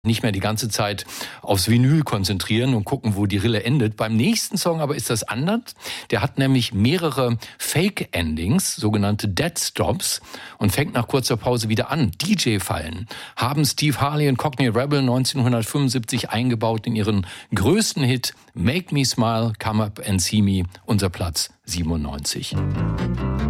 nicht mehr die ganze Zeit aufs Vinyl konzentrieren und gucken, wo die Rille endet. Beim nächsten Song aber ist das anders. Der hat nämlich mehrere Fake-Endings, sogenannte Dead Stops, und fängt nach kurzer Pause wieder an. DJ-Fallen haben Steve Harley und Cockney Rebel 1975 eingebaut in ihren größten Hit Make Me Smile, Come Up and See Me, unser Platz 97.